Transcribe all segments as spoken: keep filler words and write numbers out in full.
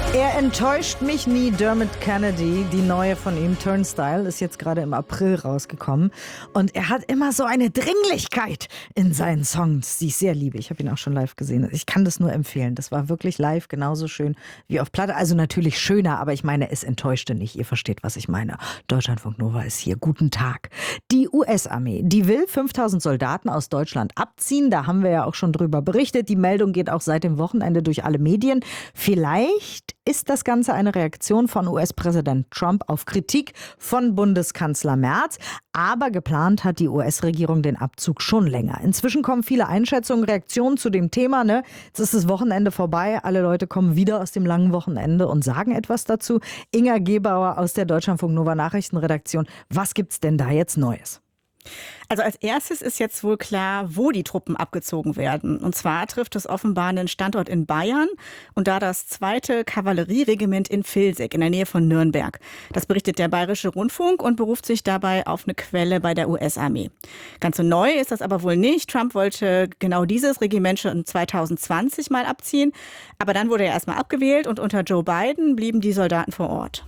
Er enttäuscht mich nie, Dermot Kennedy. Die neue von ihm, Turnstile, ist jetzt gerade im April rausgekommen. Und er hat immer so eine Dringlichkeit in seinen Songs, die ich sehr liebe. Ich habe ihn auch schon live gesehen. Ich kann das nur empfehlen. Das war wirklich live genauso schön wie auf Platte. Also natürlich schöner, aber ich meine, es enttäuschte nicht. Ihr versteht, was ich meine. Deutschlandfunk Nova ist hier. Guten Tag. Die U S-Armee, die will fünftausend Soldaten aus Deutschland abziehen. Da haben wir ja auch schon drüber berichtet. Die Meldung geht auch seit dem Wochenende durch alle Medien. Vielleicht ist das Ganze eine Reaktion von U S-Präsident Trump auf Kritik von Bundeskanzler Merz. Aber geplant hat die U S-Regierung den Abzug schon länger. Inzwischen kommen viele Einschätzungen, Reaktionen zu dem Thema. Ne? Jetzt ist das Wochenende vorbei. Alle Leute kommen wieder aus dem langen Wochenende und sagen etwas dazu. Inga Gebauer aus der Deutschlandfunk Nova Nachrichtenredaktion. Was gibt's denn da jetzt Neues? Also als erstes ist jetzt wohl klar, wo die Truppen abgezogen werden. Und zwar trifft es offenbar einen Standort in Bayern und da das zweite Kavallerieregiment in Vilseck in der Nähe von Nürnberg. Das berichtet der Bayerische Rundfunk und beruft sich dabei auf eine Quelle bei der U S-Armee. Ganz so neu ist das aber wohl nicht. Trump wollte genau dieses Regiment schon zwanzig zwanzig mal abziehen. Aber dann wurde er erstmal abgewählt und unter Joe Biden blieben die Soldaten vor Ort.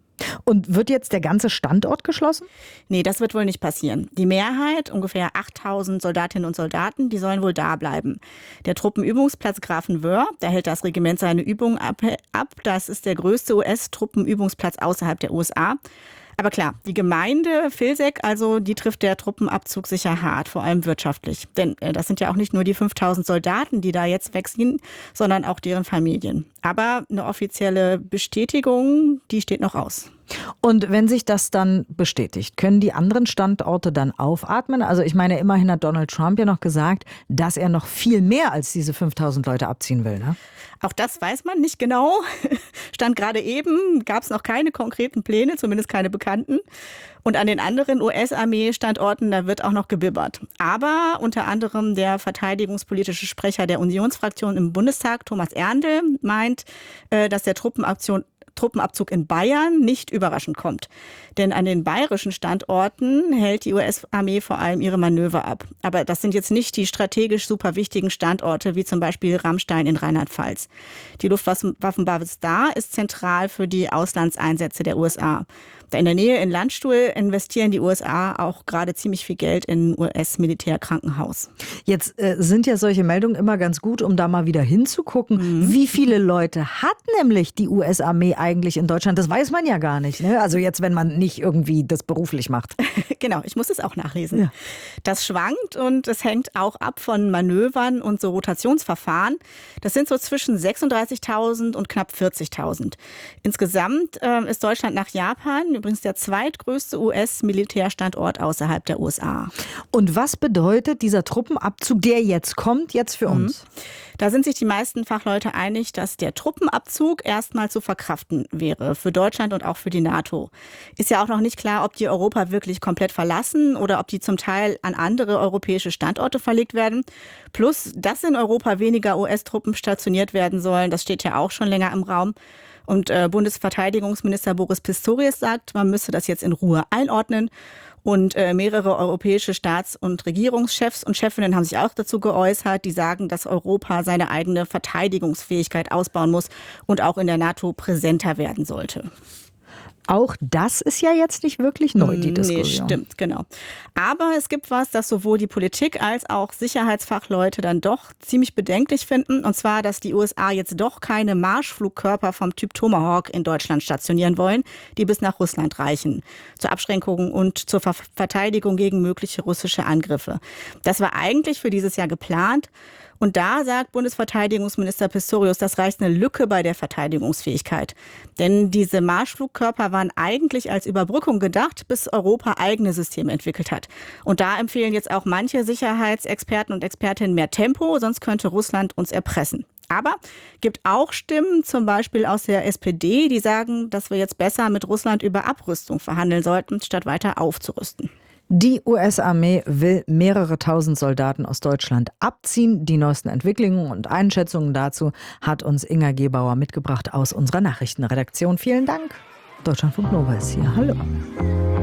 Und wird jetzt der ganze Standort geschlossen? Nee, das wird wohl nicht passieren. Die Mehrheit, ungefähr achttausend Soldatinnen und Soldaten, die sollen wohl da bleiben. Der Truppenübungsplatz Grafenwöhr, da hält das Regiment seine Übungen ab. Das ist der größte U S-Truppenübungsplatz außerhalb der U S A. Aber klar, die Gemeinde Vilseck, also die trifft der Truppenabzug sicher hart, vor allem wirtschaftlich. Denn äh, das sind ja auch nicht nur die fünftausend Soldaten, die da jetzt wegziehen, sondern auch deren Familien. Aber eine offizielle Bestätigung, die steht noch aus. Und wenn sich das dann bestätigt, können die anderen Standorte dann aufatmen? Also ich meine, immerhin hat Donald Trump ja noch gesagt, dass er noch viel mehr als diese fünftausend Leute abziehen will, ne? Auch das weiß man nicht genau. Stand gerade eben, gab es noch keine konkreten Pläne, zumindest keine bekannten. Und an den anderen U S-Armee-Standorten, da wird auch noch gebibbert. Aber unter anderem der verteidigungspolitische Sprecher der Unionsfraktion im Bundestag, Thomas Erndl, meint, dass der Truppenaktion Truppenabzug in Bayern nicht überraschend kommt. Denn an den bayerischen Standorten hält die U S-Armee vor allem ihre Manöver ab. Aber das sind jetzt nicht die strategisch super wichtigen Standorte, wie zum Beispiel Ramstein in Rheinland-Pfalz. Die Luftwaffenbasis da ist zentral für die Auslandseinsätze der U S A. Da in der Nähe in Landstuhl investieren die U S A auch gerade ziemlich viel Geld in ein U S-Militärkrankenhaus. Jetzt äh, sind ja solche Meldungen immer ganz gut, um da mal wieder hinzugucken. Mhm. Wie viele Leute hat nämlich die U S-Armee eigentlich in Deutschland? Das weiß man ja gar nicht, ne? Also jetzt, wenn man nicht irgendwie das beruflich macht. Genau, ich muss es auch nachlesen. Ja. Das schwankt und es hängt auch ab von Manövern und so Rotationsverfahren. Das sind so zwischen sechsunddreißigtausend und knapp vierzigtausend. Insgesamt äh, ist Deutschland nach Japan übrigens der zweitgrößte U S-Militärstandort außerhalb der U S A. Und was bedeutet dieser Truppenabzug, der jetzt kommt, jetzt für Mhm. uns? Da sind sich die meisten Fachleute einig, dass der Truppenabzug erstmal zu verkraften wäre für Deutschland und auch für die NATO. Ist ja auch noch nicht klar, ob die Europa wirklich komplett verlassen oder ob die zum Teil an andere europäische Standorte verlegt werden. Plus, dass in Europa weniger U S-Truppen stationiert werden sollen, das steht ja auch schon länger im Raum. Und äh, Bundesverteidigungsminister Boris Pistorius sagt, man müsse das jetzt in Ruhe einordnen. Und äh, mehrere europäische Staats- und Regierungschefs und Chefinnen haben sich auch dazu geäußert. Die sagen, dass Europa seine eigene Verteidigungsfähigkeit ausbauen muss und auch in der NATO präsenter werden sollte. Auch das ist ja jetzt nicht wirklich neu, die Diskussion. Nee, stimmt, genau. Aber es gibt was, das sowohl die Politik als auch Sicherheitsfachleute dann doch ziemlich bedenklich finden. Und zwar, dass die U S A jetzt doch keine Marschflugkörper vom Typ Tomahawk in Deutschland stationieren wollen, die bis nach Russland reichen. Zur Abschränkung und zur Ver- Verteidigung gegen mögliche russische Angriffe. Das war eigentlich für dieses Jahr geplant. Und da sagt Bundesverteidigungsminister Pistorius, das reicht eine Lücke bei der Verteidigungsfähigkeit. Denn diese Marschflugkörper waren eigentlich als Überbrückung gedacht, bis Europa eigene Systeme entwickelt hat. Und da empfehlen jetzt auch manche Sicherheitsexperten und Expertinnen mehr Tempo, sonst könnte Russland uns erpressen. Aber gibt auch Stimmen, zum Beispiel aus der S P D, die sagen, dass wir jetzt besser mit Russland über Abrüstung verhandeln sollten, statt weiter aufzurüsten. Die U S-Armee will mehrere tausend Soldaten aus Deutschland abziehen. Die neuesten Entwicklungen und Einschätzungen dazu hat uns Inga Gebauer mitgebracht aus unserer Nachrichtenredaktion. Vielen Dank. Deutschlandfunk Nova ist hier. Hallo.